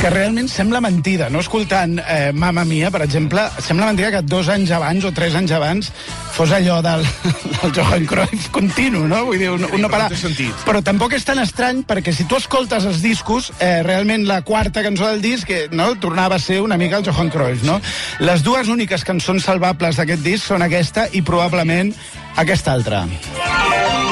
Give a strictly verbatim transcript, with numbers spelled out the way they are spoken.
que realment sembla mentida, no? Escoltant eh, Mamma Mia, per exemple, sembla mentida que dos anys abans o tres anys abans fos allò del, del Johan Cruyff continu, no? Vull dir, un, un no parar. Però tampoc és tan estrany, perquè si tu escoltes els discos, eh, realment la quarta cançó del disc, eh, no? Tornava a ser una mica el Johan Cruyff, no? Les dues úniques cançons salvables d'aquest disc són aquesta i probablement aquesta altra.